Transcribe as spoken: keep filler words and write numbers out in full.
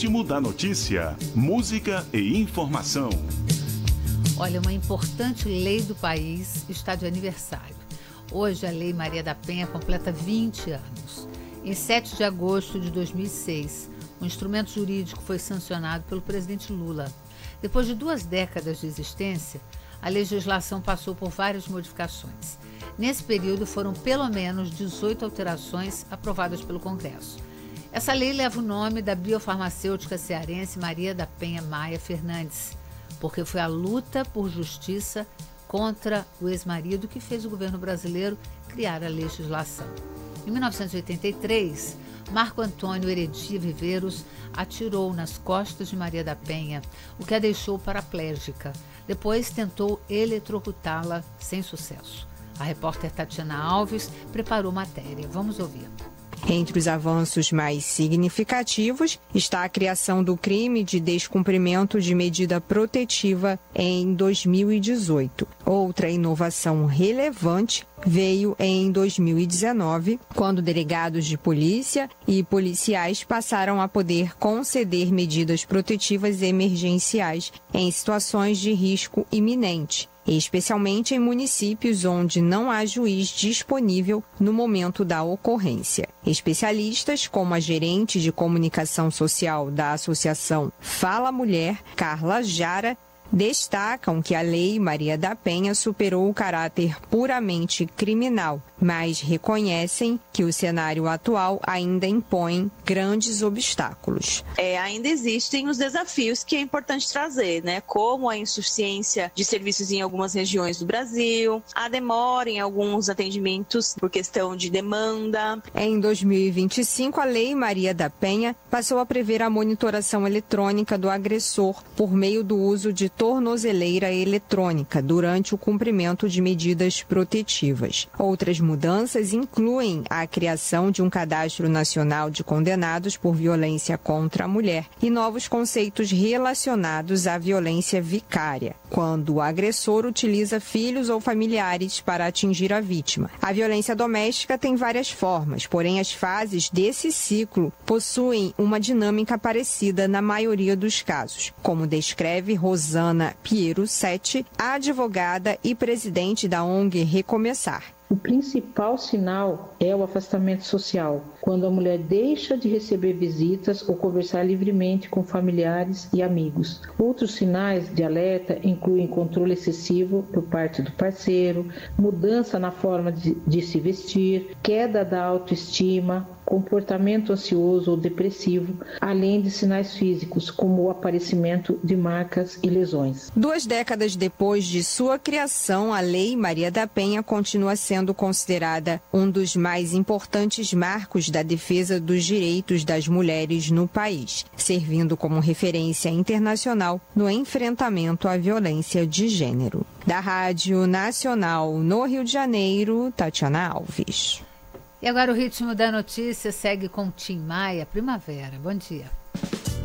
ritmo da notícia, música e informação. Olha, uma importante lei do país está de aniversário. Hoje a Lei Maria da Penha completa vinte anos. Em sete de agosto de dois mil e seis, o instrumento jurídico foi sancionado pelo presidente Lula. Depois de duas décadas de existência, a legislação passou por várias modificações. Nesse período foram pelo menos dezoito alterações aprovadas pelo Congresso. Essa lei leva o nome da biofarmacêutica cearense Maria da Penha Maia Fernandes, porque foi a luta por justiça contra o ex-marido que fez o governo brasileiro criar a legislação. Em mil novecentos e oitenta e três, Marco Antônio Heredia Viveiros atirou nas costas de Maria da Penha, o que a deixou paraplégica. Depois tentou eletrocutá-la sem sucesso. A repórter Tatiana Alves preparou matéria. Vamos ouvir. Entre os avanços mais significativos está a criação do crime de descumprimento de medida protetiva em dois mil e dezoito. Outra inovação relevante veio em dois mil e dezenove, quando delegados de polícia e policiais passaram a poder conceder medidas protetivas emergenciais em situações de risco iminente, especialmente em municípios onde não há juiz disponível no momento da ocorrência. Especialistas, como a gerente de comunicação social da Associação Fala Mulher, Carla Jara, destacam que a Lei Maria da Penha superou o caráter puramente criminal, mas reconhecem que o cenário atual ainda impõe grandes obstáculos. É, ainda existem os desafios que é importante trazer, né? Como a insuficiência de serviços em algumas regiões do Brasil, a demora em alguns atendimentos por questão de demanda. Em dois mil e vinte e cinco, a Lei Maria da Penha passou a prever a monitoração eletrônica do agressor por meio do uso de tornozeleira eletrônica durante o cumprimento de medidas protetivas. Outras mudanças incluem a criação de um cadastro nacional de condenados por violência contra a mulher e novos conceitos relacionados à violência vicária, quando o agressor utiliza filhos ou familiares para atingir a vítima. A violência doméstica tem várias formas, porém as fases desse ciclo possuem uma dinâmica parecida na maioria dos casos, como descreve Rosana Piero Sete, advogada e presidente da O N G Recomeçar. O principal sinal é o afastamento social, quando a mulher deixa de receber visitas ou conversar livremente com familiares e amigos. Outros sinais de alerta incluem controle excessivo por parte do parceiro, mudança na forma de, de se vestir, queda da autoestima, comportamento ansioso ou depressivo, além de sinais físicos, como o aparecimento de marcas e lesões. Duas décadas depois de sua criação, a Lei Maria da Penha continua sendo considerada um dos mais importantes marcos da defesa dos direitos das mulheres no país, servindo como referência internacional no enfrentamento à violência de gênero. Da Rádio Nacional no Rio de Janeiro, Tatiana Alves. E agora o ritmo da notícia segue com Tim Maia, Primavera. Bom dia.